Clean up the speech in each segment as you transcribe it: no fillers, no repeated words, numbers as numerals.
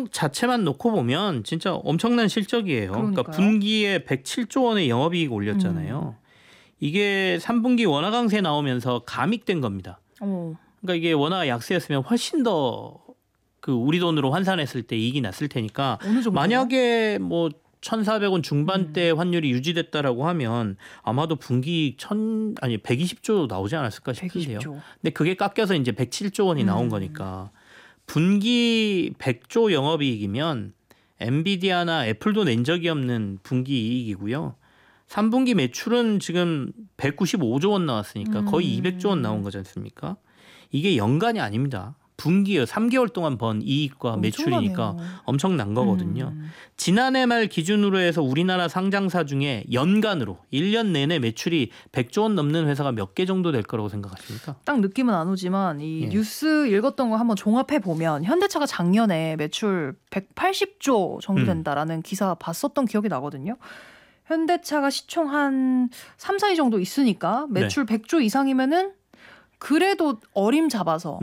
시장 자체만 놓고 보면 진짜 엄청난 실적이에요. 그러니까 분기에 107조 원의 영업이익 올렸잖아요. 이게 3분기 원화 강세 나오면서 감익된 겁니다. 그러니까 이게 원화 약세였으면 훨씬 더 그 우리 돈으로 환산했을 때 이익이 났을 테니까 만약에 뭐 1,400원 중반대 환율이 유지됐다라고 하면 아마도 분기 120조 나오지 않았을까 싶은데요. 120조. 근데 그게 깎여서 이제 107조 원이 나온 거니까 분기 100조 영업이익이면 엔비디아나 애플도 낸 적이 없는 분기 이익이고요. 3분기 매출은 지금 195조 원 나왔으니까 거의 200조 원 나온 거지 않습니까? 이게 연간이 아닙니다. 분기요. 3개월 동안 번 이익과 매출이니까 엄청난 거거든요. 지난해 말 기준으로 해서 우리나라 상장사 중에 연간으로 1년 내내 매출이 100조 원 넘는 회사가 몇 개 정도 될 거라고 생각하십니까? 딱 느낌은 안 오지만 이 뉴스 읽었던 거 한번 종합해 보면 현대차가 작년에 매출 180조 정도 된다라는 기사 봤었던 기억이 나거든요. 현대차가 시총 한 3, 4위 정도 있으니까 매출 100조 이상이면은 그래도 어림 잡아서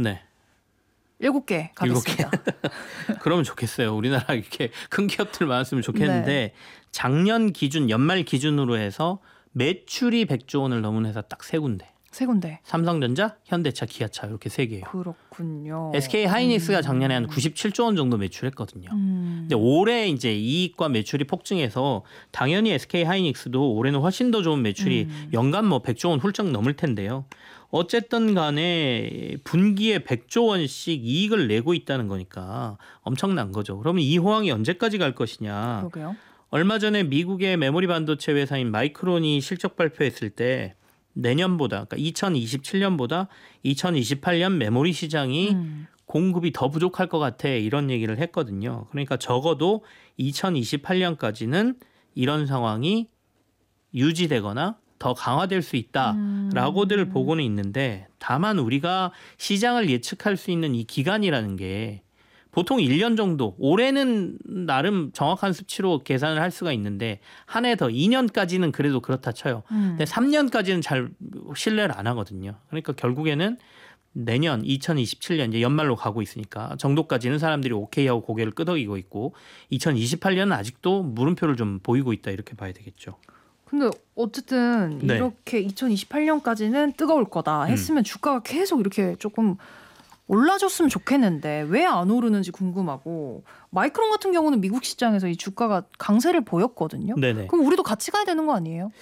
7개 가겠습니다. 7개. 그러면 좋겠어요. 우리나라 이렇게 큰 기업들 많았으면 좋겠는데 작년 기준, 연말 기준으로 해서 매출이 100조 원을 넘은 회사 딱 3군데. 3군데. 삼성전자, 현대차, 기아차 이렇게 3개예요. 그렇군요. SK 하이닉스가 작년에 한 97조 원 정도 매출했거든요. 근데 올해 이제 이익과 매출이 폭증해서 당연히 SK 하이닉스도 올해는 훨씬 더 좋은 매출이 연간 뭐 100조 원 훌쩍 넘을 텐데요. 어쨌든 간에 분기에 100조 원씩 이익을 내고 있다는 거니까 엄청난 거죠. 그러면 이 호황이 언제까지 갈 것이냐. 그러게요. 얼마 전에 미국의 메모리 반도체 회사인 마이크론이 실적 발표했을 때 내년보다, 그러니까 2027년보다 2028년 메모리 시장이 공급이 더 부족할 것 같아 이런 얘기를 했거든요. 그러니까 적어도 2028년까지는 이런 상황이 유지되거나 더 강화될 수 있다라고들 보고는 있는데 다만 우리가 시장을 예측할 수 있는 이 기간이라는 게 보통 1년 정도, 올해는 나름 정확한 수치로 계산을 할 수가 있는데 한 해 더 2년까지는 그래도 그렇다 쳐요. 근데 3년까지는 잘 신뢰를 안 하거든요. 그러니까 결국에는 내년 2027년 이제 연말로 가고 있으니까 정도까지는 사람들이 오케이 하고 고개를 끄덕이고 있고 2028년은 아직도 물음표를 좀 보이고 있다 이렇게 봐야 되겠죠. 근데 어쨌든 이렇게 2028년까지는 뜨거울 거다 했으면 주가가 계속 이렇게 조금 올라줬으면 좋겠는데 왜 안 오르는지 궁금하고 마이크론 같은 경우는 미국 시장에서 이 주가가 강세를 보였거든요. 네네. 그럼 우리도 같이 가야 되는 거 아니에요?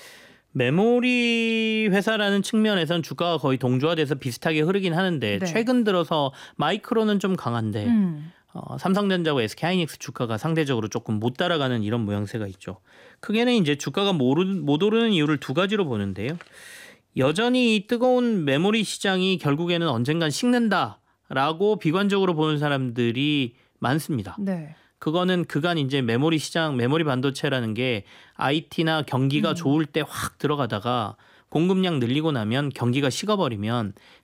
메모리 회사라는 측면에서는 주가가 거의 동조화돼서 비슷하게 흐르긴 하는데 최근 들어서 마이크론은 좀 강한데 삼성전자와 SK 하이닉스 주가가 상대적으로 조금 못 따라가는 이런 모양새가 있죠. 크게는 이제 주가가 못 오르는 이유를 두 가지로 보는데요. 여전히 이 뜨거운 메모리 시장이 결국에는 언젠간 식는다라고 비관적으로 보는 사람들이 많습니다. 그거는 그간 이제 메모리 시장, 메모리 반도체라는 게 IT나 경기가 좋을 때 확 들어가다가 공급량 늘리고 나면 경기가 식어버리면